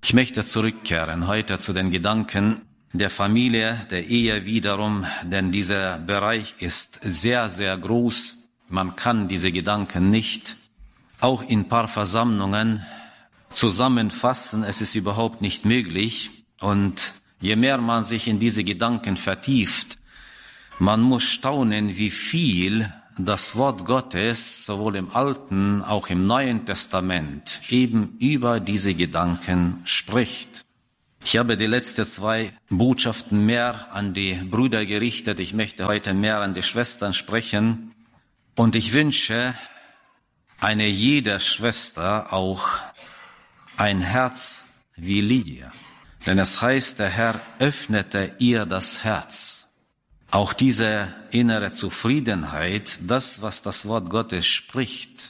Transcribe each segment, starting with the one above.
Ich möchte zurückkehren heute zu den Gedanken der Familie, der Ehe wiederum, denn dieser Bereich ist sehr, sehr groß. Man kann diese Gedanken nicht auch in ein paar Versammlungen zusammenfassen. Es ist überhaupt nicht möglich. Und je mehr man sich in diese Gedanken vertieft, man muss staunen, wie viel das Wort Gottes sowohl im Alten, auch im Neuen Testament eben über diese Gedanken spricht. Ich habe die letzten 2 Botschaften mehr an die Brüder gerichtet. Ich möchte heute mehr an die Schwestern sprechen. Und ich wünsche eine jeder Schwester auch ein Herz wie Lydia. Denn es heißt, der Herr öffnete ihr das Herz. Auch diese innere Zufriedenheit, das, was das Wort Gottes spricht,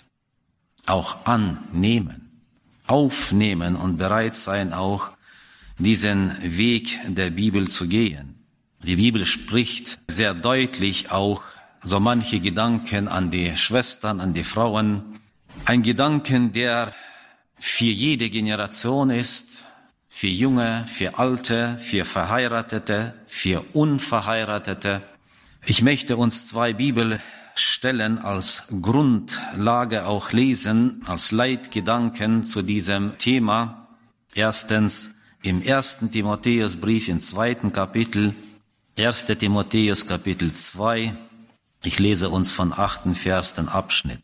auch annehmen, aufnehmen und bereit sein, auch diesen Weg der Bibel zu gehen. Die Bibel spricht sehr deutlich auch so manche Gedanken an die Schwestern, an die Frauen. Ein Gedanken, der für jede Generation ist, für Junge, für Alte, für Verheiratete, für Unverheiratete. Ich möchte uns 2 Bibelstellen als Grundlage auch lesen, als Leitgedanken zu diesem Thema. Erstens im 1. Timotheusbrief im 2. Kapitel, 1. Timotheus Kapitel 2. Ich lese uns von 8. Vers den Abschnitt.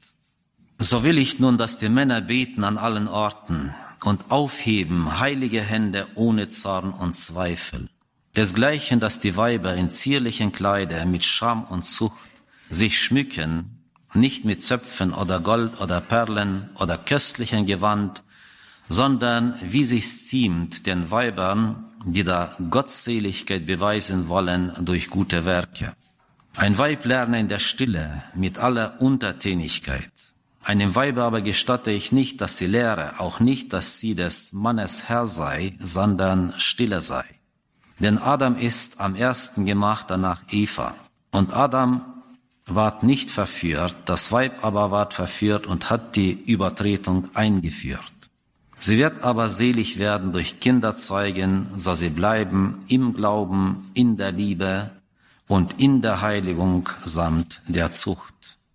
So will ich nun, dass die Männer beten an allen Orten und aufheben heilige Hände ohne Zorn und Zweifel. Desgleichen, dass die Weiber in zierlichen Kleider mit Scham und Zucht sich schmücken, nicht mit Zöpfen oder Gold oder Perlen oder köstlichen Gewand, sondern wie sich's ziemt den Weibern, die da Gottseligkeit beweisen wollen durch gute Werke. Ein Weib lerne in der Stille mit aller Untertänigkeit. Einem Weibe aber gestatte ich nicht, dass sie lehre, auch nicht, dass sie des Mannes Herr sei, sondern stille sei. Denn Adam ist am ersten gemacht, danach Eva. Und Adam ward nicht verführt, das Weib aber ward verführt und hat die Übertretung eingeführt. Sie wird aber selig werden durch Kinderzeugen, so sie bleiben im Glauben, in der Liebe und in der Heiligung samt der Zucht.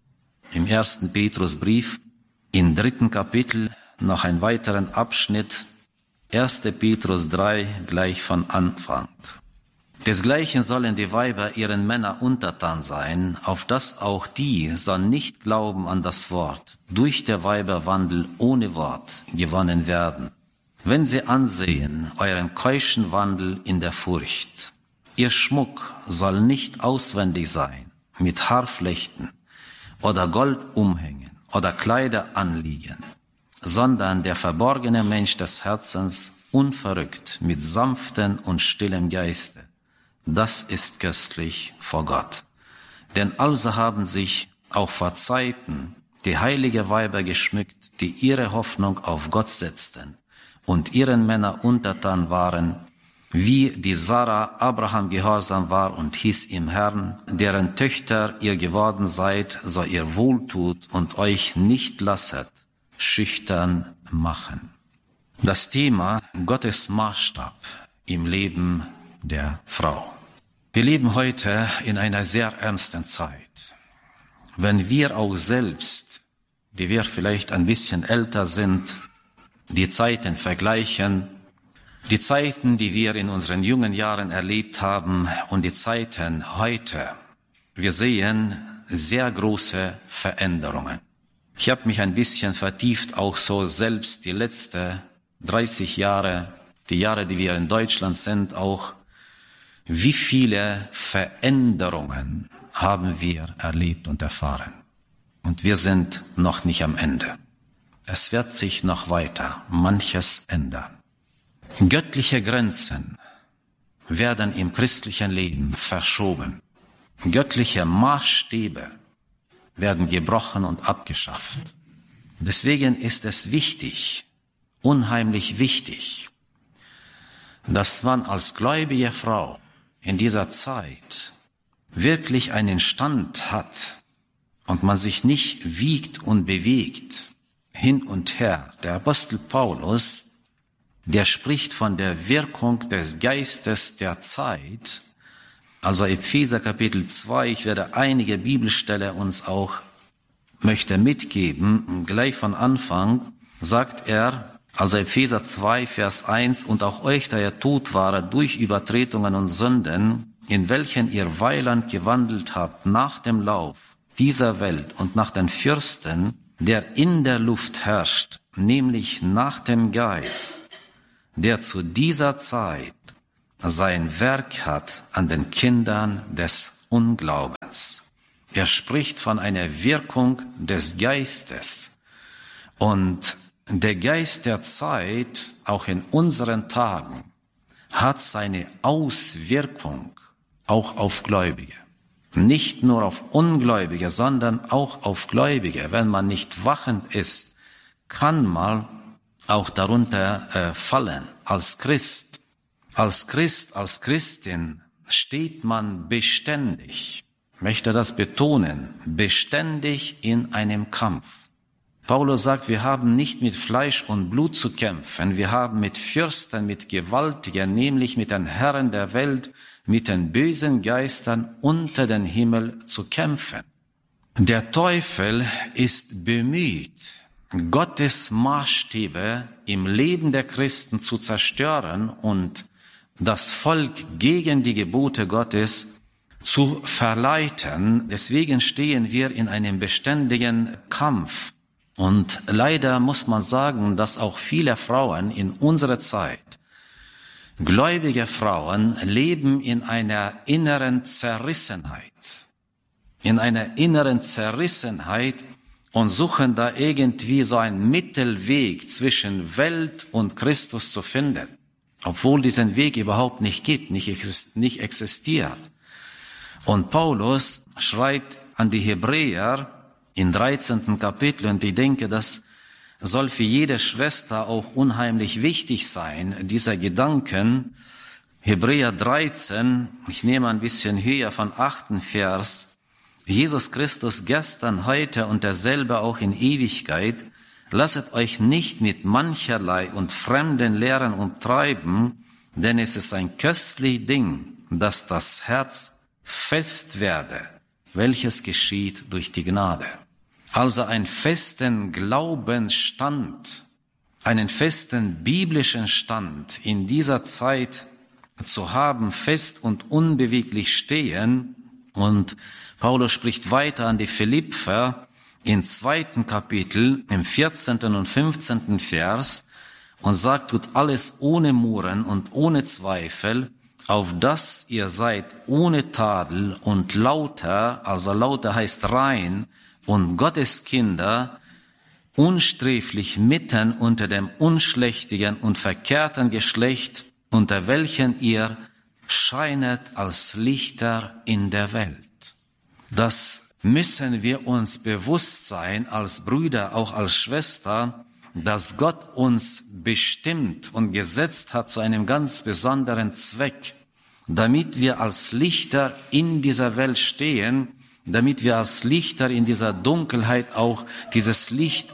Im 1. Petrusbrief, im 3. Kapitel, noch einen weiteren Abschnitt, 1. Petrus 3, gleich von Anfang. Desgleichen sollen die Weiber ihren Männern untertan sein, auf dass auch die, so nicht glauben an das Wort, durch der Weiberwandel ohne Wort gewonnen werden. Wenn sie ansehen euren keuschen Wandel in der Furcht. Ihr Schmuck soll nicht auswendig sein, mit Haarflechten, oder Gold umhängen oder Kleider anliegen, sondern der verborgene Mensch des Herzens unverrückt mit sanftem und stillem Geiste. Das ist köstlich vor Gott. Denn also haben sich auch vor Zeiten die heilige Weiber geschmückt, die ihre Hoffnung auf Gott setzten und ihren Männern untertan waren, wie die Sarah Abraham gehorsam war und hieß im Herrn, deren Töchter ihr geworden seid, so ihr wohltut und euch nicht lasset, schüchtern machen. Das Thema Gottes Maßstab im Leben der Frau. Wir leben heute in einer sehr ernsten Zeit. Wenn wir auch selbst, die wir vielleicht ein bisschen älter sind, die Zeiten vergleichen, die Zeiten, die wir in unseren jungen Jahren erlebt haben und die Zeiten heute, wir sehen sehr große Veränderungen. Ich habe mich ein bisschen vertieft, auch so selbst die letzten 30 Jahre, die Jahre, die wir in Deutschland sind, auch wie viele Veränderungen haben wir erlebt und erfahren. Und wir sind noch nicht am Ende. Es wird sich noch weiter manches ändern. Göttliche Grenzen werden im christlichen Leben verschoben. Göttliche Maßstäbe werden gebrochen und abgeschafft. Deswegen ist es wichtig, unheimlich wichtig, dass man als gläubige Frau in dieser Zeit wirklich einen Stand hat und man sich nicht wiegt und bewegt hin und her. Der Apostel Paulus, der spricht von der Wirkung des Geistes der Zeit. Also Epheser Kapitel 2, ich werde einige Bibelstelle uns auch möchte mitgeben. Gleich von Anfang sagt er, also Epheser 2, Vers 1, und auch euch, da ihr tot waret durch Übertretungen und Sünden, in welchen ihr weiland gewandelt habt nach dem Lauf dieser Welt und nach den Fürsten, der in der Luft herrscht, nämlich nach dem Geist, der zu dieser Zeit sein Werk hat an den Kindern des Unglaubens. Er spricht von einer Wirkung des Geistes. Und der Geist der Zeit, auch in unseren Tagen, hat seine Auswirkung auch auf Gläubige. Nicht nur auf Ungläubige, sondern auch auf Gläubige. Wenn man nicht wachend ist, kann man auch darunter fallen. Als Christ, als Christin steht man beständig, ich möchte das betonen, beständig in einem Kampf. Paulus sagt, wir haben nicht mit Fleisch und Blut zu kämpfen, wir haben mit Fürsten, mit Gewaltigen, nämlich mit den Herren der Welt, mit den bösen Geistern unter den Himmel zu kämpfen. Der Teufel ist bemüht, Gottes Maßstäbe im Leben der Christen zu zerstören und das Volk gegen die Gebote Gottes zu verleiten. Deswegen stehen wir in einem beständigen Kampf. Und leider muss man sagen, dass auch viele Frauen in unserer Zeit, gläubige Frauen, leben in einer inneren Zerrissenheit. In einer inneren Zerrissenheit und suchen da irgendwie so einen Mittelweg zwischen Welt und Christus zu finden. Obwohl diesen Weg überhaupt nicht gibt, nicht existiert. Und Paulus schreibt an die Hebräer im 13. Kapitel, und ich denke, das soll für jede Schwester auch unheimlich wichtig sein, dieser Gedanken. Hebräer 13, ich nehme ein bisschen höher von 8. Vers. Jesus Christus gestern, heute und derselbe auch in Ewigkeit. Lasset euch nicht mit mancherlei und fremden Lehren umtreiben, denn es ist ein köstlich Ding, dass das Herz fest werde, welches geschieht durch die Gnade. Also einen festen Glaubensstand, einen festen biblischen Stand in dieser Zeit zu haben, fest und unbeweglich stehen. Und Paulus spricht weiter an die Philipper im 2. Kapitel, im 14. und 15. Vers und sagt, tut alles ohne Murren und ohne Zweifel, auf dass ihr seid ohne Tadel und lauter, also lauter heißt rein, und Gottes Kinder, unsträflich mitten unter dem unschlächtigen und verkehrten Geschlecht, unter welchen ihr scheinet als Lichter in der Welt. Das müssen wir uns bewusst sein, als Brüder, auch als Schwester, dass Gott uns bestimmt und gesetzt hat zu einem ganz besonderen Zweck, damit wir als Lichter in dieser Welt stehen, damit wir als Lichter in dieser Dunkelheit auch dieses Licht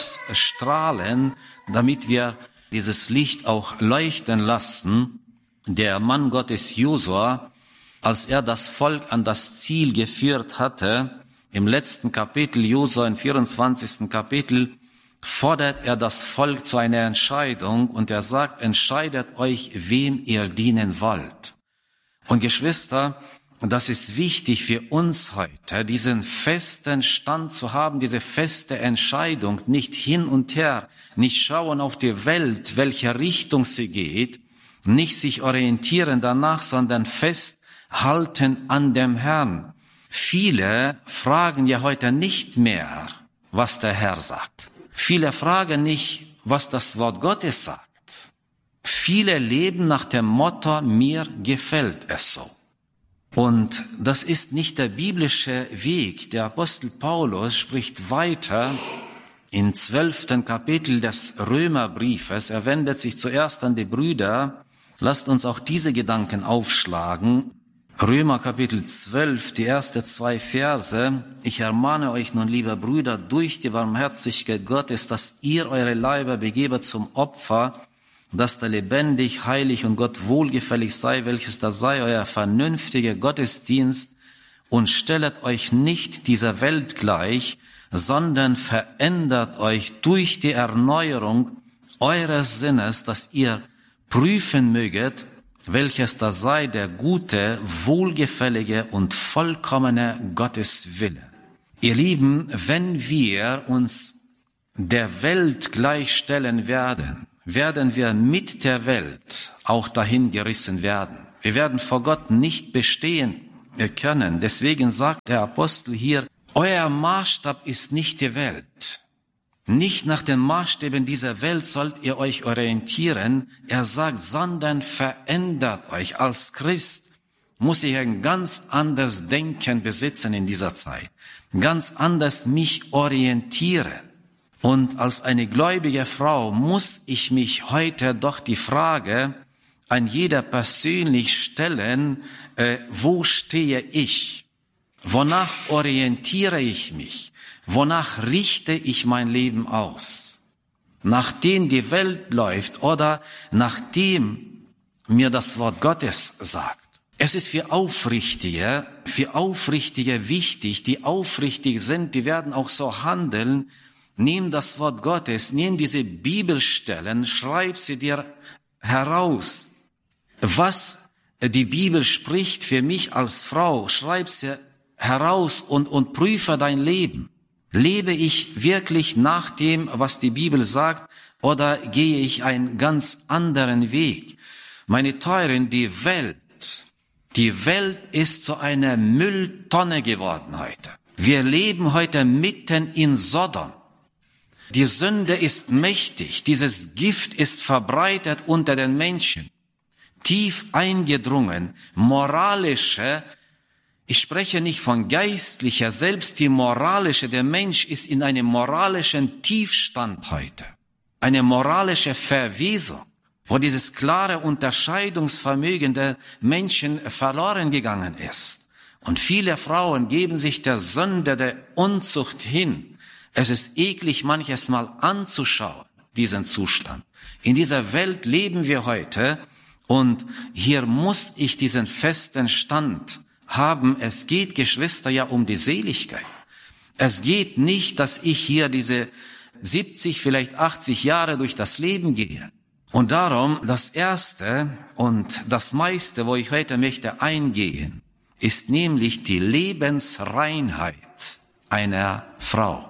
ausstrahlen, damit wir dieses Licht auch leuchten lassen. Der Mann Gottes Josua, als er das Volk an das Ziel geführt hatte, im letzten Kapitel, Josua im 24. Kapitel, fordert er das Volk zu einer Entscheidung und er sagt, entscheidet euch, wem ihr dienen wollt. Und Geschwister, das ist wichtig für uns heute, diesen festen Stand zu haben, diese feste Entscheidung, nicht hin und her, nicht schauen auf die Welt, welche Richtung sie geht, nicht sich orientieren danach, sondern festhalten an dem Herrn. Viele fragen ja heute nicht mehr, was der Herr sagt. Viele fragen nicht, was das Wort Gottes sagt. Viele leben nach dem Motto, mir gefällt es so. Und das ist nicht der biblische Weg. Der Apostel Paulus spricht weiter im 12. Kapitel des Römerbriefes. Er wendet sich zuerst an die Brüder. Lasst uns auch diese Gedanken aufschlagen. Römer Kapitel 12, die ersten 2 Verse. Ich ermahne euch nun, liebe Brüder, durch die Barmherzigkeit Gottes, dass ihr eure Leiber begebet zum Opfer, dass da lebendig, heilig und Gott wohlgefällig sei, welches da sei euer vernünftiger Gottesdienst, und stellet euch nicht dieser Welt gleich, sondern verändert euch durch die Erneuerung eures Sinnes, dass ihr prüfen möget, welches da sei der gute, wohlgefällige und vollkommene Gotteswille. Ihr Lieben, wenn wir uns der Welt gleichstellen werden, werden wir mit der Welt auch dahin gerissen werden. Wir werden vor Gott nicht bestehen können. Deswegen sagt der Apostel hier, euer Maßstab ist nicht die Welt. Nicht nach den Maßstäben dieser Welt sollt ihr euch orientieren. Er sagt, sondern verändert euch. Als Christ muss ich ein ganz anderes Denken besitzen in dieser Zeit. Ganz anders mich orientieren. Und als eine gläubige Frau muss ich mich heute doch die Frage an jeder persönlich stellen, wo stehe ich? Wonach orientiere ich mich? Wonach richte ich mein Leben aus? Nachdem die Welt läuft oder nachdem mir das Wort Gottes sagt? Es ist für Aufrichtige wichtig, die aufrichtig sind, die werden auch so handeln. Nimm das Wort Gottes, nimm diese Bibelstellen, schreib sie dir heraus. Was die Bibel spricht für mich als Frau, schreib sie heraus und prüfe dein Leben. Lebe ich wirklich nach dem, was die Bibel sagt, oder gehe ich einen ganz anderen Weg? Meine Teuren, die Welt ist zu einer Mülltonne geworden heute. Wir leben heute mitten in Sodom. Die Sünde ist mächtig. Dieses Gift ist verbreitet unter den Menschen. Tief eingedrungen, moralische, ich spreche nicht von geistlicher, selbst die moralische, der Mensch ist in einem moralischen Tiefstand heute. Eine moralische Verwesung, wo dieses klare Unterscheidungsvermögen der Menschen verloren gegangen ist. Und viele Frauen geben sich der Sünde, der Unzucht hin. Es ist eklig, manches Mal anzuschauen, diesen Zustand. In dieser Welt leben wir heute und hier muss ich diesen festen Stand haben. Es geht, Geschwister, ja um die Seligkeit. Es geht nicht, dass ich hier diese 70, vielleicht 80 Jahre durch das Leben gehe. Und darum, das Erste und das meiste, wo ich heute möchte eingehen, ist nämlich die Lebensreinheit einer Frau.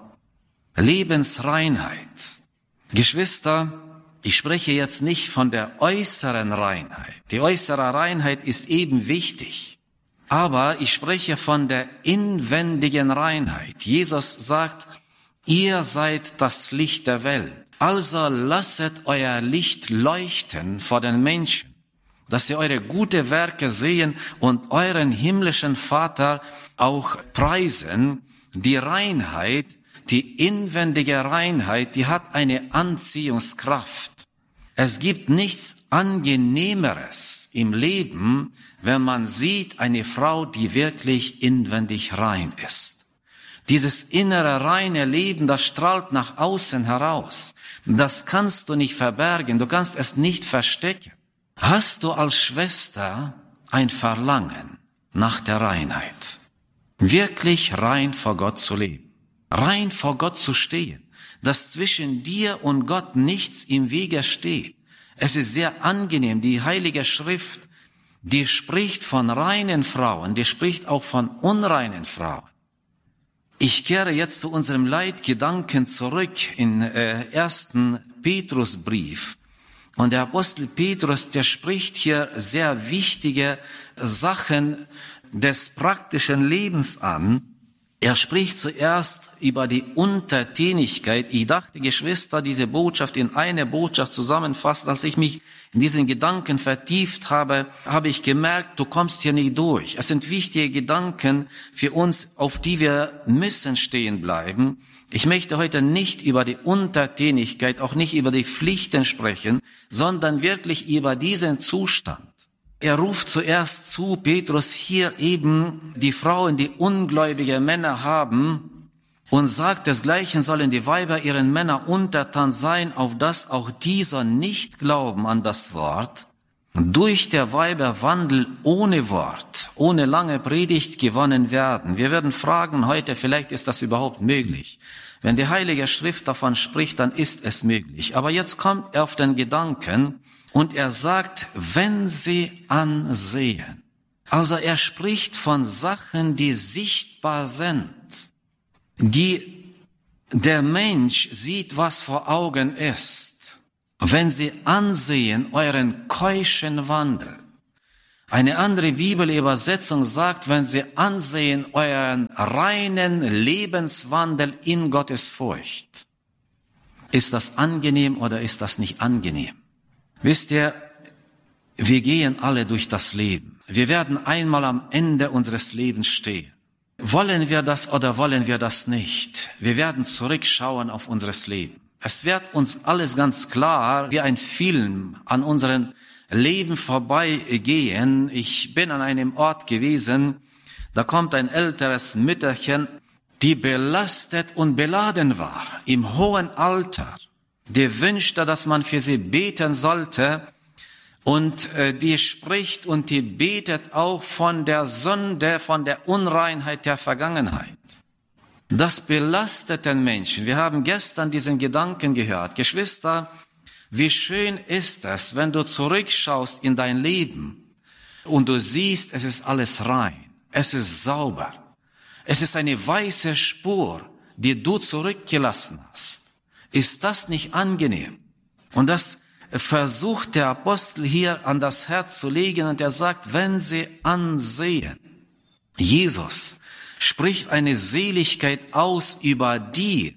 Lebensreinheit. Geschwister, ich spreche jetzt nicht von der äußeren Reinheit. Die äußere Reinheit ist eben wichtig. Aber ich spreche von der inwendigen Reinheit. Jesus sagt, ihr seid das Licht der Welt. Also lasset euer Licht leuchten vor den Menschen, dass sie eure gute Werke sehen und euren himmlischen Vater auch preisen. Die Reinheit, die inwendige Reinheit, die hat eine Anziehungskraft. Es gibt nichts Angenehmeres im Leben, wenn man sieht eine Frau, die wirklich inwendig rein ist. Dieses innere reine Leben, das strahlt nach außen heraus. Das kannst du nicht verbergen, du kannst es nicht verstecken. Hast du als Schwester ein Verlangen nach der Reinheit, wirklich rein vor Gott zu leben, rein vor Gott zu stehen, dass zwischen dir und Gott nichts im Wege steht. Es ist sehr angenehm, die Heilige Schrift, die spricht von reinen Frauen, die spricht auch von unreinen Frauen. Ich kehre jetzt zu unserem Leitgedanken zurück in 1. Petrusbrief. Und der Apostel Petrus, der spricht hier sehr wichtige Sachen des praktischen Lebens an. Er spricht zuerst über die Untertänigkeit. Ich dachte, Geschwister, diese Botschaft in eine Botschaft zusammenfassen. Als ich mich in diesen Gedanken vertieft habe, habe ich gemerkt, du kommst hier nicht durch. Es sind wichtige Gedanken für uns, auf die wir müssen stehen bleiben. Ich möchte heute nicht über die Untertänigkeit, auch nicht über die Pflichten sprechen, sondern wirklich über diesen Zustand. Er ruft zuerst zu, Petrus, hier eben die Frauen, die ungläubige Männer haben, Und sagt, desgleichen sollen die Weiber ihren Männern untertan sein, auf dass auch dieser nicht glauben an das Wort, durch der Weiber Wandel ohne Wort, ohne lange Predigt gewonnen werden. Wir werden fragen heute, vielleicht ist das überhaupt möglich. Wenn die Heilige Schrift davon spricht, dann ist es möglich. Aber jetzt kommt er auf den Gedanken und er sagt, wenn sie ansehen. Also er spricht von Sachen, die sichtbar sind, die der Mensch sieht, was vor Augen ist. Wenn sie ansehen euren keuschen Wandel. Eine andere Bibelübersetzung sagt, wenn sie ansehen euren reinen Lebenswandel in Gottes Furcht. Ist das angenehm oder ist das nicht angenehm? Wisst ihr, wir gehen alle durch das Leben. Wir werden einmal am Ende unseres Lebens stehen. Wollen wir das oder wollen wir das nicht? Wir werden zurückschauen auf unseres Leben. Es wird uns alles ganz klar wie ein Film an unserem Leben vorbeigehen. Ich bin an einem Ort gewesen, da kommt ein älteres Mütterchen, die belastet und beladen war, im hohen Alter. Die wünschte, dass man für sie beten sollte. Und die spricht und die betet auch von der Sünde, von der Unreinheit der Vergangenheit. Das belastet den Menschen. Wir haben gestern diesen Gedanken gehört. Geschwister, wie schön ist es, wenn du zurückschaust in dein Leben und du siehst, es ist alles rein, es ist sauber. Es ist eine weiße Spur, die du zurückgelassen hast. Ist das nicht angenehm? Und das versucht der Apostel hier an das Herz zu legen und er sagt, wenn sie ansehen. Jesus spricht eine Seligkeit aus über die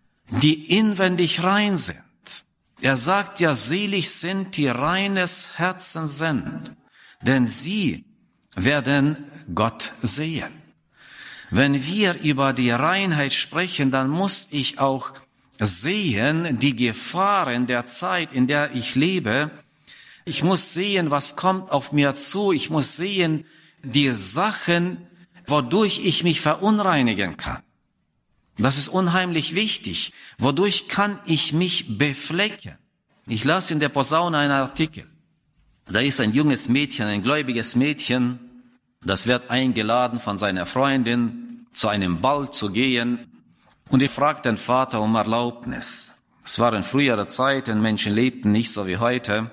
inwendig rein sind. Er sagt ja, selig sind, die reines Herzen sind, denn sie werden Gott sehen. Wenn wir über die Reinheit sprechen, dann muss ich auch sehen die Gefahren der Zeit, in der ich lebe. Ich muss sehen, was kommt auf mir zu. Ich muss sehen die Sachen, wodurch ich mich verunreinigen kann. Das ist unheimlich wichtig. Wodurch kann ich mich beflecken? Ich las in der Posaune einen Artikel. Da ist ein junges Mädchen, ein gläubiges Mädchen, das wird eingeladen von seiner Freundin, zu einem Ball zu gehen. Und ich fragte den Vater um Erlaubnis. Es waren frühere Zeiten, Menschen lebten nicht so wie heute.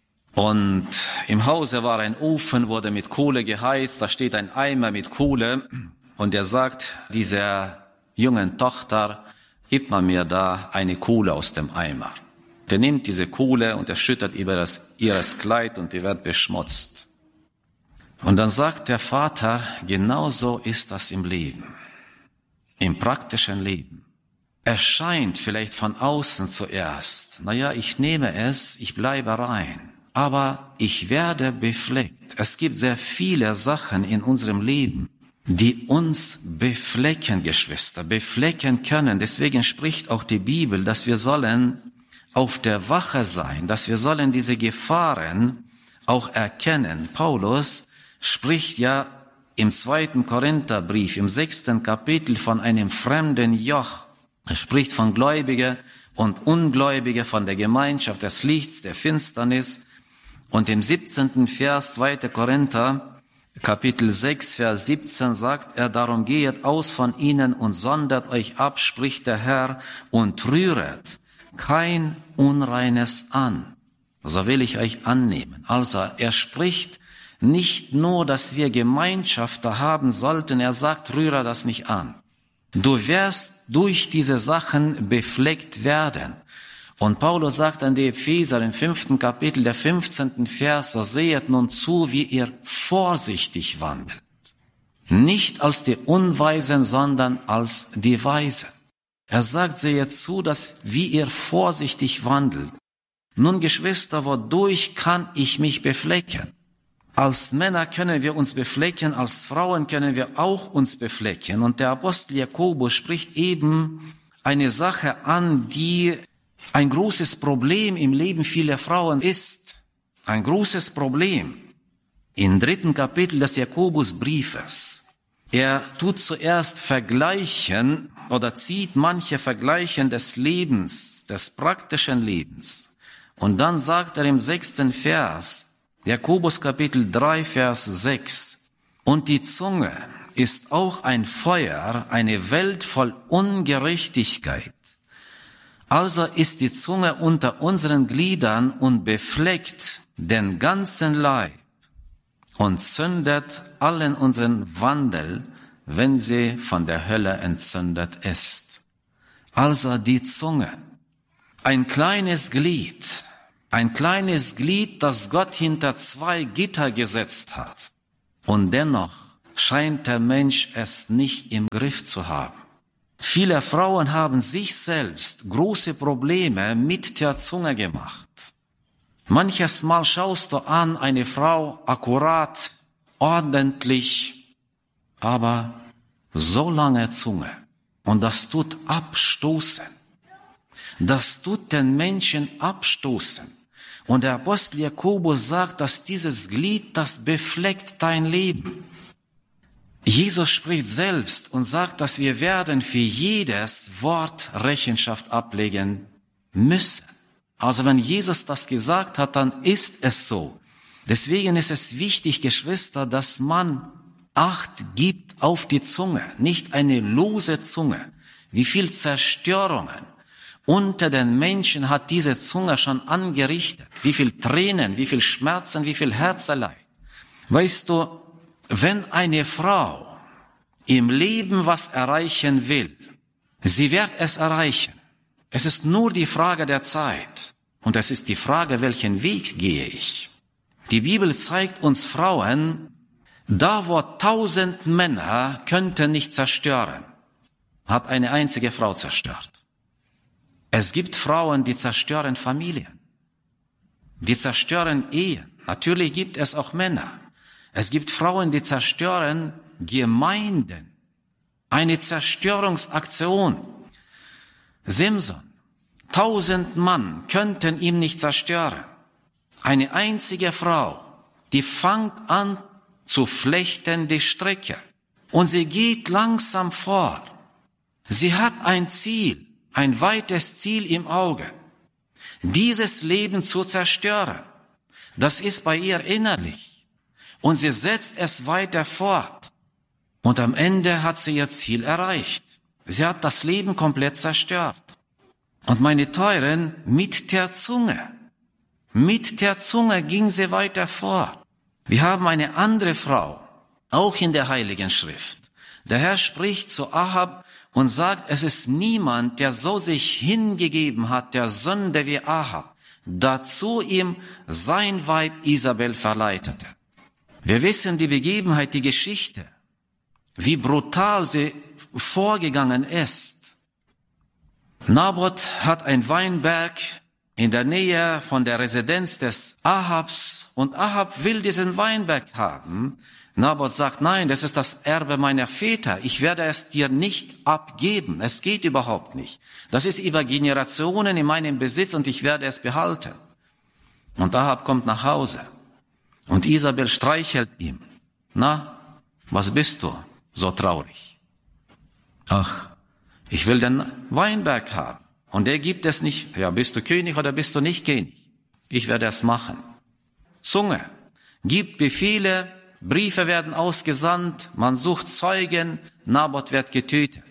Und im Hause war ein Ofen, wurde mit Kohle geheizt, da steht ein Eimer mit Kohle. Und er sagt dieser jungen Tochter, gib mal mir da eine Kohle aus dem Eimer. Der nimmt diese Kohle und er schüttet über ihres Kleid und die wird beschmutzt. Und dann sagt der Vater, genau so ist das im Leben. Im praktischen Leben. Erscheint vielleicht von außen zuerst. Naja, ich nehme es, ich bleibe rein. Aber ich werde befleckt. Es gibt sehr viele Sachen in unserem Leben, die uns beflecken, Geschwister, beflecken können. Deswegen spricht auch die Bibel, dass wir sollen auf der Wache sein, dass wir sollen diese Gefahren auch erkennen. Paulus spricht ja im 2. Korintherbrief, im 6. Kapitel von einem fremden Joch. Er spricht von Gläubige und Ungläubige, von der Gemeinschaft des Lichts, der Finsternis. Und im 17. Vers 2. Korinther, Kapitel 6, Vers 17 sagt er, darum gehet aus von ihnen und sondert euch ab, spricht der Herr, und rühret kein Unreines an. So will ich euch annehmen. Also er spricht nicht nur, dass wir Gemeinschaft da haben sollten, er sagt, rühre das nicht an. Du wirst durch diese Sachen befleckt werden. Und Paulus sagt an die Epheser im 5. Kapitel, der 15. Vers, so sehet nun zu, wie ihr vorsichtig wandelt. Nicht als die Unweisen, sondern als die Weisen. Er sagt, sehet zu, dass wie ihr vorsichtig wandelt. Nun, Geschwister, wodurch kann ich mich beflecken? Als Männer können wir uns beflecken, als Frauen können wir auch uns beflecken. Und der Apostel Jakobus spricht eben eine Sache an, die ein großes Problem im Leben vieler Frauen ist. Ein großes Problem. Im 3. Kapitel des Jakobusbriefes. Er tut zuerst vergleichen oder zieht manche Vergleichen des Lebens, des praktischen Lebens. Und dann sagt er im 6. Vers, Jakobus Kapitel 3, Vers 6, und die Zunge ist auch ein Feuer, eine Welt voll Ungerechtigkeit. Also ist die Zunge unter unseren Gliedern und befleckt den ganzen Leib und zündet allen unseren Wandel, wenn sie von der Hölle entzündet ist. Also die Zunge, ein kleines Glied, das Gott hinter 2 Gitter gesetzt hat. Und dennoch scheint der Mensch es nicht im Griff zu haben. Viele Frauen haben sich selbst große Probleme mit der Zunge gemacht. Manches Mal schaust du an eine Frau akkurat, ordentlich, aber so lange Zunge. Und das tut abstoßen. Das tut den Menschen abstoßen. Und der Apostel Jakobus sagt, dass dieses Glied, das befleckt dein Leben. Jesus spricht selbst und sagt, dass wir werden für jedes Wort Rechenschaft ablegen müssen. Also wenn Jesus das gesagt hat, dann ist es so. Deswegen ist es wichtig, Geschwister, dass man Acht gibt auf die Zunge, nicht eine lose Zunge. Wie viel Zerstörungen unter den Menschen hat diese Zunge schon angerichtet? Wie viel Tränen, wie viel Schmerzen, wie viel Herzeleid? Weißt du, wenn eine Frau im Leben was erreichen will, sie wird es erreichen. Es ist nur die Frage der Zeit. Und es ist die Frage, welchen Weg gehe ich? Die Bibel zeigt uns Frauen, da wo 1000 Männer könnten nicht zerstören, hat eine einzige Frau zerstört. Es gibt Frauen, die zerstören Familien. Die zerstören Ehen. Natürlich gibt es auch Männer. Es gibt Frauen, die zerstören Gemeinden. Eine Zerstörungsaktion. Simson, 1000 Mann könnten ihn nicht zerstören. Eine einzige Frau, die fängt an zu flechten die Stricke. Und sie geht langsam vor. Sie hat ein Ziel, ein weites Ziel im Auge. Dieses Leben zu zerstören. Das ist bei ihr innerlich. Und sie setzt es weiter fort. Und am Ende hat sie ihr Ziel erreicht. Sie hat das Leben komplett zerstört. Und meine Teuren, mit der Zunge ging sie weiter fort. Wir haben eine andere Frau, auch in der Heiligen Schrift. Der Herr spricht zu Ahab und sagt, es ist niemand, der so sich hingegeben hat, der Sünde wie Ahab, dazu ihm sein Weib Isabel verleitete. Wir wissen die Begebenheit, die Geschichte, wie brutal sie vorgegangen ist. Naboth hat einen Weinberg in der Nähe von der Residenz des Ahabs und Ahab will diesen Weinberg haben. Naboth sagt, nein, das ist das Erbe meiner Väter. Ich werde es dir nicht abgeben. Es geht überhaupt nicht. Das ist über Generationen in meinem Besitz und ich werde es behalten. Und Ahab kommt nach Hause und Isabel streichelt ihm. Na, was bist du so traurig? Ach, ich will den Weinberg haben. Und er gibt es nicht. Ja, bist du König oder bist du nicht König? Ich werde es machen. Zunge gibt Befehle, Briefe werden ausgesandt, man sucht Zeugen, Naboth wird getötet.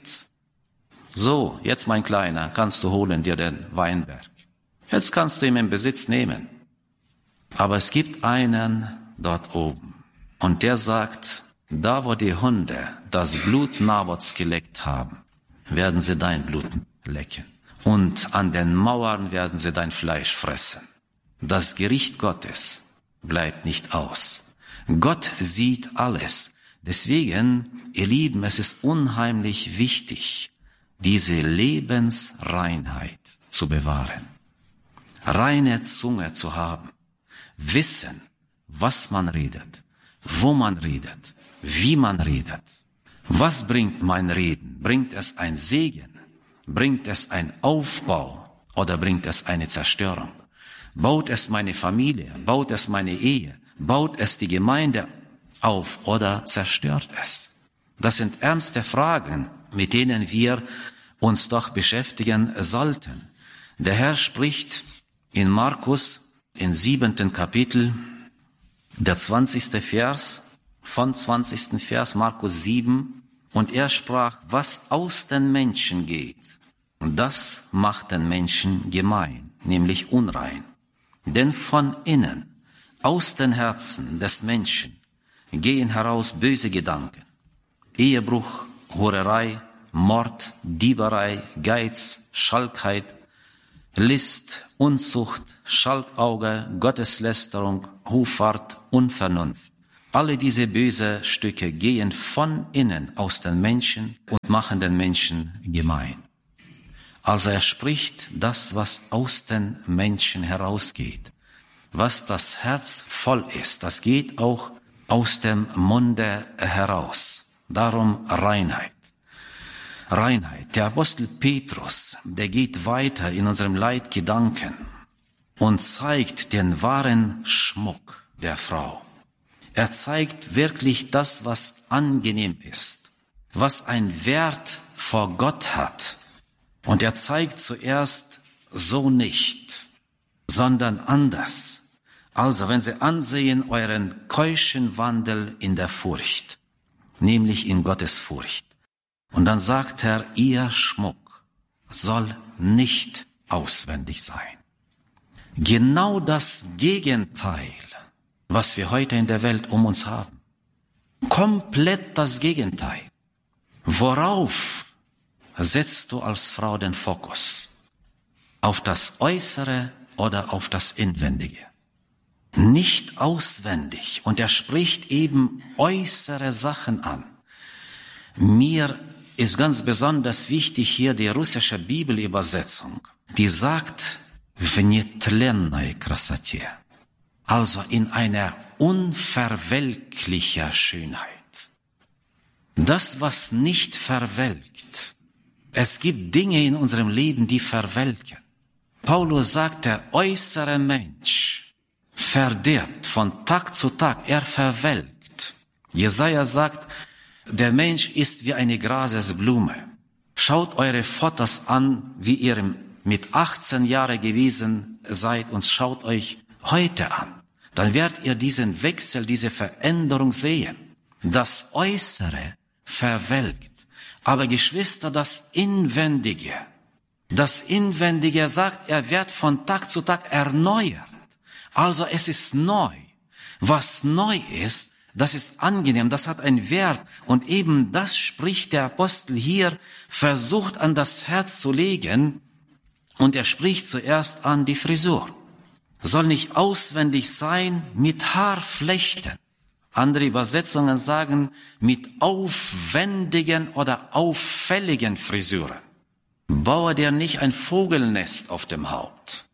So, jetzt mein Kleiner, kannst du holen dir den Weinberg. Jetzt kannst du ihn in Besitz nehmen. Aber es gibt einen dort oben. Und der sagt, da wo die Hunde das Blut Naboths geleckt haben, werden sie dein Blut lecken. Und an den Mauern werden sie dein Fleisch fressen. Das Gericht Gottes bleibt nicht aus. Gott sieht alles. Deswegen, ihr Lieben, es ist unheimlich wichtig, diese Lebensreinheit zu bewahren. Reine Zunge zu haben. Wissen, was man redet, wo man redet, wie man redet. Was bringt mein Reden? Bringt es ein Segen? Bringt es einen Aufbau oder bringt es eine Zerstörung? Baut es meine Familie? Baut es meine Ehe? Baut es die Gemeinde auf oder zerstört es? Das sind ernste Fragen, mit denen wir uns doch beschäftigen sollten. Der Herr spricht in Markus, im 7. Kapitel, der 20. Vers, von 20. Vers, Markus 7, und er sprach, was aus den Menschen geht, das macht den Menschen gemein, nämlich unrein. Denn von innen, aus den Herzen des Menschen, gehen heraus böse Gedanken, Ehebruch, Hurerei, Mord, Dieberei, Geiz, Schalkheit, List, Unzucht, Schalkauge, Gotteslästerung, Hoffart, Unvernunft. Alle diese böse Stücke gehen von innen aus den Menschen und machen den Menschen gemein. Also er spricht das, was aus den Menschen herausgeht. Was das Herz voll ist, das geht auch aus dem Munde heraus. Darum Reinheit. Reinheit. Der Apostel Petrus, der geht weiter in unserem Leitgedanken und zeigt den wahren Schmuck der Frau. Er zeigt wirklich das, was angenehm ist, was einen Wert vor Gott hat. Und er zeigt zuerst so nicht, sondern anders. Also, wenn Sie ansehen, euren keuschen Wandel in der Furcht, nämlich in Gottes Furcht. Und dann sagt er, ihr Schmuck soll nicht auswendig sein. Genau das Gegenteil, was wir heute in der Welt um uns haben. Komplett das Gegenteil. Worauf setzt du als Frau den Fokus? Auf das Äußere oder auf das Inwendige? Nicht auswendig. Und er spricht eben äußere Sachen an. Mir ist ganz besonders wichtig hier die russische Bibelübersetzung. Die sagt, в нетленной красоте. Also in einer unverwelklicher Schönheit. Das, was nicht verwelkt. Es gibt Dinge in unserem Leben, die verwelken. Paulus sagt, der äußere Mensch verdirbt von Tag zu Tag, er verwelkt. Jesaja sagt, der Mensch ist wie eine Grasesblume. Schaut eure Fotos an, wie ihr mit 18 Jahren gewesen seid und schaut euch heute an. Dann werdet ihr diesen Wechsel, diese Veränderung sehen. Das Äußere verwelkt. Aber Geschwister, das Inwendige sagt, er wird von Tag zu Tag erneuert. Also es ist neu. Was neu ist, das ist angenehm, das hat einen Wert. Und eben das spricht der Apostel hier, versucht an das Herz zu legen. Und er spricht zuerst an die Frisur. Soll nicht auswendig sein mit Haarflechten. Andere Übersetzungen sagen mit aufwendigen oder auffälligen Frisuren. Baue dir nicht ein Vogelnest auf dem Haupt.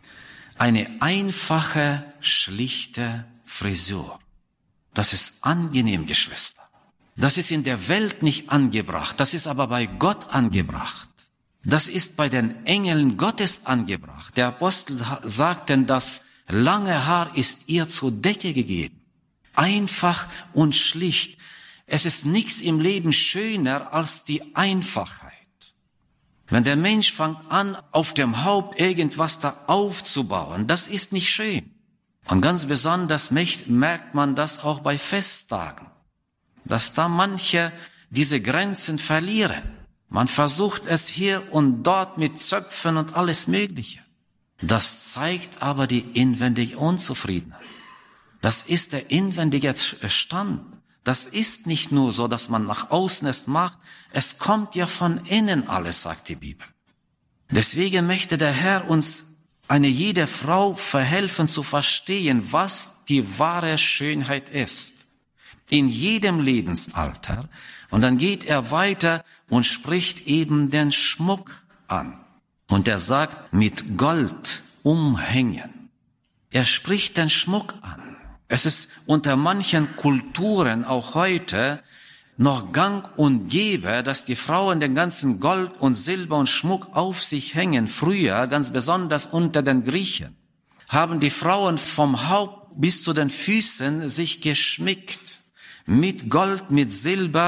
Eine einfache, schlichte Frisur. Das ist angenehm, Geschwister. Das ist in der Welt nicht angebracht, das ist aber bei Gott angebracht. Das ist bei den Engeln Gottes angebracht. Der Apostel sagt denn, das lange Haar ist ihr zur Decke gegeben. Einfach und schlicht. Es ist nichts im Leben schöner als die Einfachheit. Wenn der Mensch fängt an, auf dem Haupt irgendwas da aufzubauen, das ist nicht schön. Und ganz besonders merkt man das auch bei Festtagen, dass da manche diese Grenzen verlieren. Man versucht es hier und dort mit Zöpfen und alles Mögliche. Das zeigt aber die inwendige Unzufriedenheit. Das ist der inwendige Stand. Das ist nicht nur so, dass man nach außen es macht. Es kommt ja von innen alles, sagt die Bibel. Deswegen möchte der Herr uns jede Frau verhelfen zu verstehen, was die wahre Schönheit ist. In jedem Lebensalter. Und dann geht er weiter und spricht eben den Schmuck an. Und er sagt, mit Gold umhängen. Er spricht den Schmuck an. Es ist unter manchen Kulturen auch heute noch gang und gäbe, dass die Frauen den ganzen Gold und Silber und Schmuck auf sich hängen. Früher, ganz besonders unter den Griechen, haben die Frauen vom Haupt bis zu den Füßen sich geschmückt. Mit Gold, mit Silber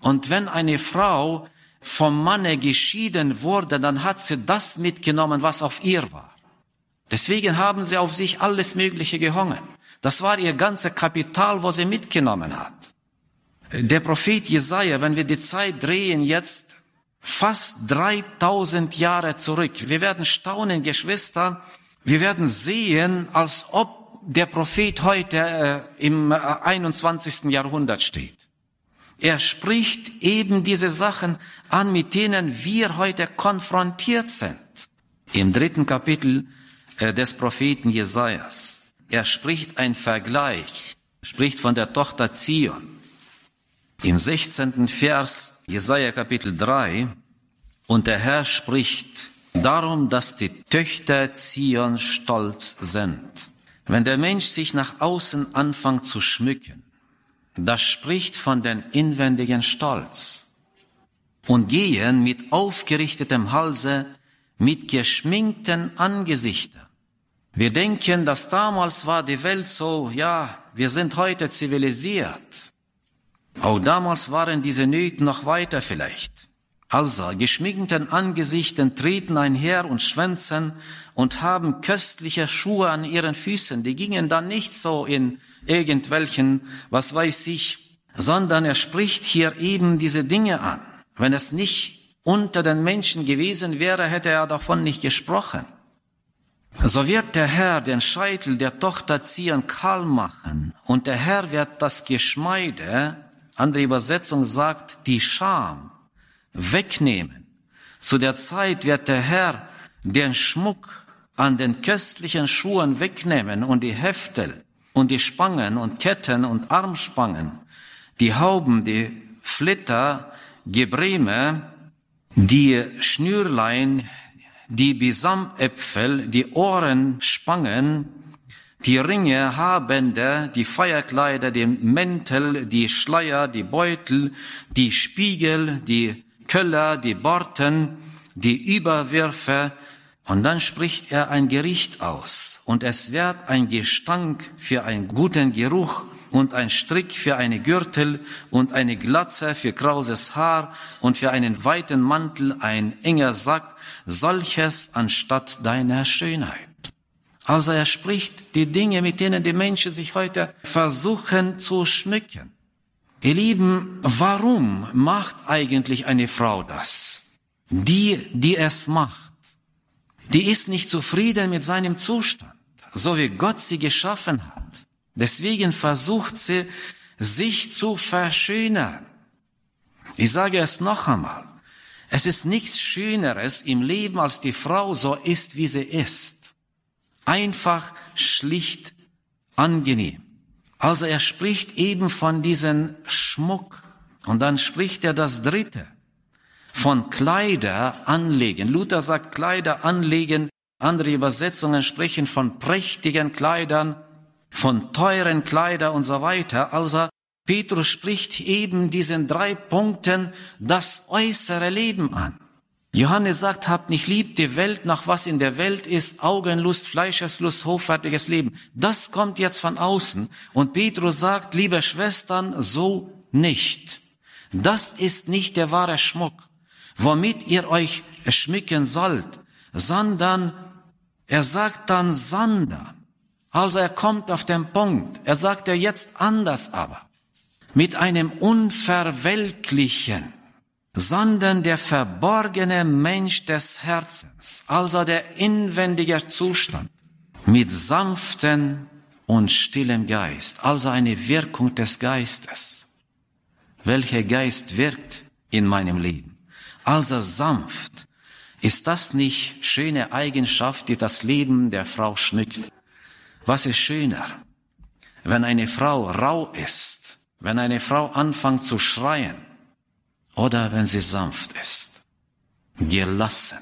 Und wenn eine Frau vom Manne geschieden wurde, dann hat sie das mitgenommen, was auf ihr war. Deswegen haben sie auf sich alles Mögliche gehangen. Das war ihr ganzes Kapital, was sie mitgenommen hat. Der Prophet Jesaja, wenn wir die Zeit drehen jetzt fast 3000 Jahre zurück. Wir werden staunen, Geschwister, wir werden sehen, als ob der Prophet heute im 21. Jahrhundert steht. Er spricht eben diese Sachen an, mit denen wir heute konfrontiert sind. Im 3. Kapitel des Propheten Jesajas. Er spricht ein Vergleich, spricht von der Tochter Zion. Im 16. Vers, Jesaja Kapitel 3, und der Herr spricht darum, dass die Töchter Zion stolz sind. Wenn der Mensch sich nach außen anfängt zu schmücken, das spricht von dem inwendigen Stolz. Und gehen mit aufgerichtetem Halse, mit geschminkten Angesichtern. Wir denken, dass damals war die Welt so, ja, wir sind heute zivilisiert. Auch damals waren diese Nöte noch weiter vielleicht. Also, geschminkten Angesichten treten einher und schwänzen und haben köstliche Schuhe an ihren Füßen. Die gingen dann nicht so in irgendwelchen, was weiß ich, sondern er spricht hier eben diese Dinge an. Wenn es nicht unter den Menschen gewesen wäre, hätte er davon nicht gesprochen. So wird der Herr den Scheitel der Tochter Zion kahl machen und der Herr wird das Geschmeide, andere Übersetzung sagt, die Scham, wegnehmen. Zu der Zeit wird der Herr den Schmuck an den köstlichen Schuhen wegnehmen und die Heftel und die Spangen und Ketten und Armspangen, die Hauben, die Flitter, Gebreme, die Schnürlein, die Bisamäpfel, die Ohrenspangen, die Ringe, Haarbänder, die Feierkleider, die Mäntel, die Schleier, die Beutel, die Spiegel, die Köller, die Borten, die Überwürfe. Und dann spricht er ein Gericht aus. Und es wird ein Gestank für einen guten Geruch und ein Strick für eine Gürtel und eine Glatze für krauses Haar und für einen weiten Mantel ein enger Sack, solches anstatt deiner Schönheit. Also er spricht die Dinge, mit denen die Menschen sich heute versuchen zu schmücken. Ihr Lieben, warum macht eigentlich eine Frau das? Die es macht, die ist nicht zufrieden mit seinem Zustand, so wie Gott sie geschaffen hat. Deswegen versucht sie, sich zu verschönern. Ich sage es noch einmal. Es ist nichts Schöneres im Leben, als die Frau so ist, wie sie ist. Einfach, schlicht, angenehm. Also er spricht eben von diesem Schmuck. Und dann spricht er das Dritte. Von Kleider anlegen. Luther sagt Kleider anlegen. Andere Übersetzungen sprechen von prächtigen Kleidern, von teuren Kleidern und so weiter. Also Petrus spricht eben diesen 3 Punkten das äußere Leben an. Johannes sagt, habt nicht lieb die Welt nach was in der Welt ist, Augenlust, Fleischeslust, hoffärtiges Leben. Das kommt jetzt von außen. Und Petrus sagt, liebe Schwestern, so nicht. Das ist nicht der wahre Schmuck, womit ihr euch schmücken sollt, sondern, er sagt dann, sondern. Also er kommt auf den Punkt. Er sagt ja jetzt anders aber. Mit einem unverwelklichen, sondern der verborgene Mensch des Herzens, also der inwendige Zustand, mit sanftem und stillem Geist, also eine Wirkung des Geistes. Welcher Geist wirkt in meinem Leben? Also sanft. Ist das nicht schöne Eigenschaft, die das Leben der Frau schmückt? Was ist schöner? Wenn eine Frau rau ist, wenn eine Frau anfängt zu schreien, oder wenn sie sanft ist, gelassen,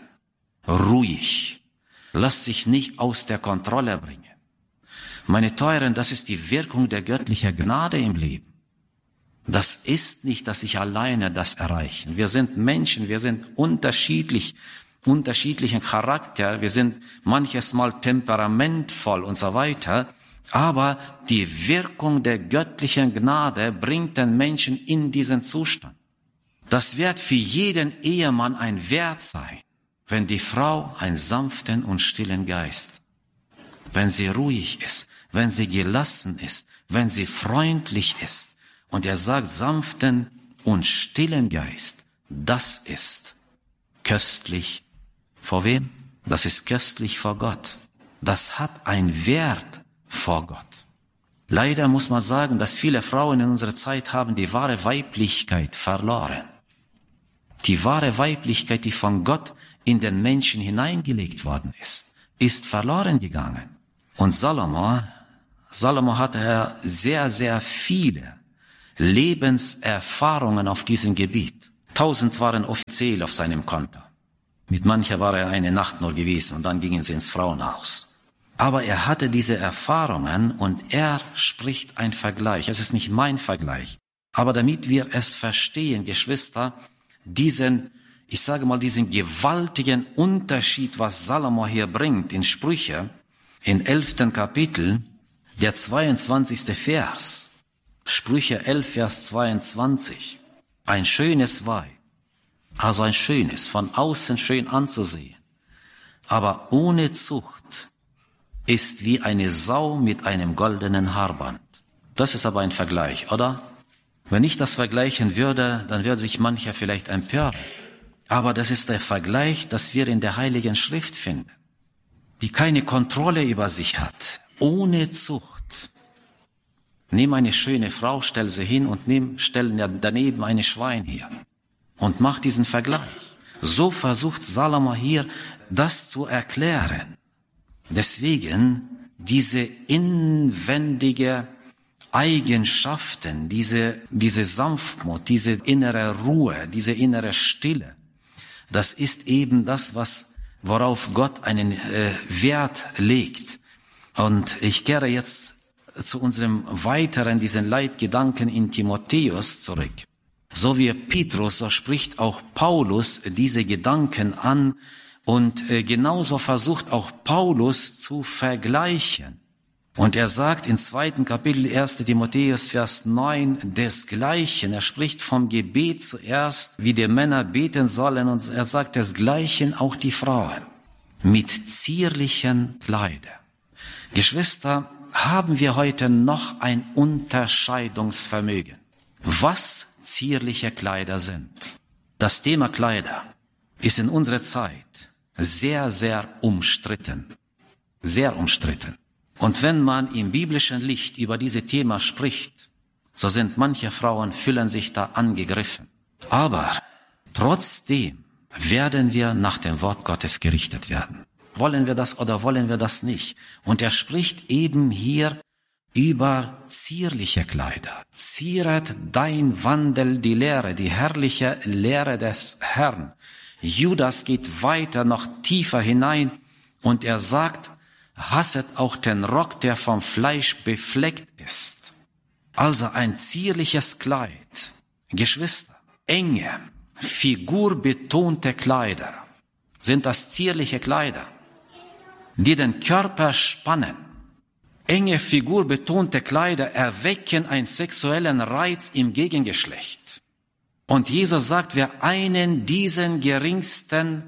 ruhig, lässt sich nicht aus der Kontrolle bringen. Meine Teuren, das ist die Wirkung der göttlichen Gnade im Leben. Das ist nicht, dass ich alleine das erreiche. Wir sind Menschen, wir sind unterschiedlichen Charakter, wir sind manches Mal temperamentvoll und so weiter. Aber die Wirkung der göttlichen Gnade bringt den Menschen in diesen Zustand. Das wird für jeden Ehemann ein Wert sein, wenn die Frau einen sanften und stillen Geist, wenn sie ruhig ist, wenn sie gelassen ist, wenn sie freundlich ist. Und er sagt, sanften und stillen Geist, das ist köstlich. Vor wem? Das ist köstlich vor Gott. Das hat einen Wert vor Gott. Leider muss man sagen, dass viele Frauen in unserer Zeit haben die wahre Weiblichkeit verloren. Die wahre Weiblichkeit, die von Gott in den Menschen hineingelegt worden ist verloren gegangen. Und Salomo hatte sehr, sehr viele Lebenserfahrungen auf diesem Gebiet. 1000 waren offiziell auf seinem Konto. Mit mancher war er eine Nacht nur gewesen und dann gingen sie ins Frauenhaus. Aber er hatte diese Erfahrungen und er spricht ein Vergleich. Es ist nicht mein Vergleich. Aber damit wir es verstehen, Geschwister, diesen gewaltigen Unterschied, was Salomo hier bringt in Sprüche, in 11. Kapitel, der 22. Vers, Sprüche 11, Vers 22, ein schönes Weib, also ein schönes, von außen schön anzusehen, aber ohne Zucht ist wie eine Sau mit einem goldenen Haarband. Das ist aber ein Vergleich, oder? Wenn ich das vergleichen würde, dann würde sich mancher vielleicht empören. Aber das ist der Vergleich, das wir in der Heiligen Schrift finden, die keine Kontrolle über sich hat, ohne Zucht. Nimm eine schöne Frau, stell sie hin und stell daneben eine Schwein hier und mach diesen Vergleich. So versucht Salomo hier, das zu erklären. Deswegen diese inwendige Eigenschaften, diese Sanftmut, diese innere Ruhe, diese innere Stille, das ist eben das, worauf Gott einen Wert legt. Und ich kehre jetzt zu unserem weiteren, diesen Leitgedanken in Timotheus zurück. So wie Petrus, so spricht auch Paulus diese Gedanken an und genauso versucht auch Paulus zu vergleichen. Und er sagt in 2. Kapitel 1. Timotheus, Vers 9, desgleichen. Er spricht vom Gebet zuerst, wie die Männer beten sollen. Und er sagt desgleichen auch die Frauen mit zierlichen Kleidern. Geschwister, haben wir heute noch ein Unterscheidungsvermögen, was zierliche Kleider sind. Das Thema Kleider ist in unserer Zeit sehr, sehr umstritten. Sehr umstritten. Und wenn man im biblischen Licht über dieses Thema spricht, so sind manche Frauen, fühlen sich da angegriffen. Aber trotzdem werden wir nach dem Wort Gottes gerichtet werden. Wollen wir das oder wollen wir das nicht? Und er spricht eben hier über zierliche Kleider. Zieret dein Wandel die Lehre, die herrliche Lehre des Herrn. Judas geht weiter, noch tiefer hinein und er sagt, hasset auch den Rock, der vom Fleisch befleckt ist. Also ein zierliches Kleid. Geschwister, enge, figurbetonte Kleider. Sind das zierliche Kleider, die den Körper spannen? Enge, figurbetonte Kleider erwecken einen sexuellen Reiz im Gegengeschlecht. Und Jesus sagt, wer einen diesen geringsten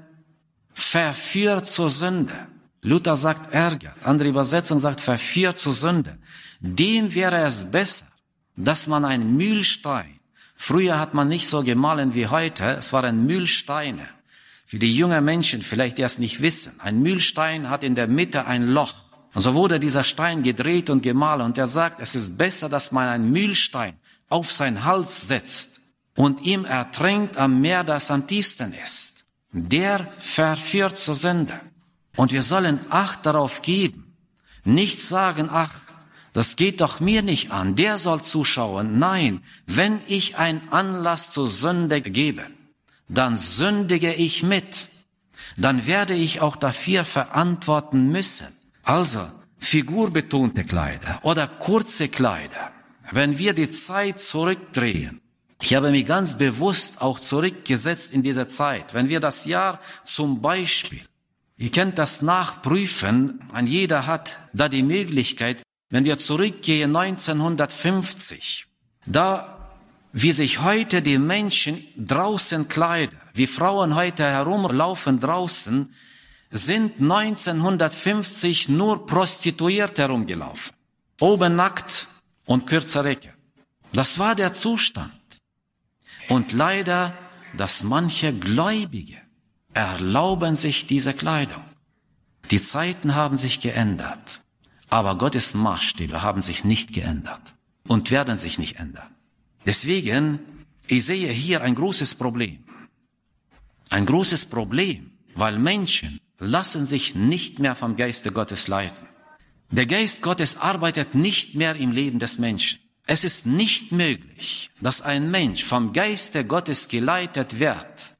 verführt zur Sünde, Luther sagt ärgert, andere Übersetzung sagt verführt zur Sünde, dem wäre es besser, dass man einen Mühlstein, früher hat man nicht so gemahlen wie heute, es waren Mühlsteine. Für die jungen Menschen, vielleicht die es nicht wissen, ein Mühlstein hat in der Mitte ein Loch. Und so wurde dieser Stein gedreht und gemahlen. Und er sagt, es ist besser, dass man einen Mühlstein auf seinen Hals setzt und ihm ertränkt am Meer, das am tiefsten ist. Der verführt zur Sünde. Und wir sollen Acht darauf geben. Nicht sagen, ach, das geht doch mir nicht an, der soll zuschauen. Nein, wenn ich einen Anlass zur Sünde gebe, dann sündige ich mit. Dann werde ich auch dafür verantworten müssen. Also, figurbetonte Kleider oder kurze Kleider. Wenn wir die Zeit zurückdrehen, ich habe mich ganz bewusst auch zurückgesetzt in dieser Zeit. Wenn wir das Jahr zum Beispiel, ihr könnt das nachprüfen, ein jeder hat da die Möglichkeit, wenn wir zurückgehen 1950, da wie sich heute die Menschen draußen kleiden, wie Frauen heute herumlaufen draußen, sind 1950 nur Prostituierte herumgelaufen. Oben nackt und kürzer Röcke. Das war der Zustand. Und leider, dass manche Gläubige erlauben sich diese Kleidung. Die Zeiten haben sich geändert, aber Gottes Maßstäbe haben sich nicht geändert und werden sich nicht ändern. Deswegen, ich sehe hier ein großes Problem. Ein großes Problem, weil Menschen lassen sich nicht mehr vom Geiste Gottes leiten. Der Geist Gottes arbeitet nicht mehr im Leben des Menschen. Es ist nicht möglich, dass ein Mensch vom Geiste Gottes geleitet wird,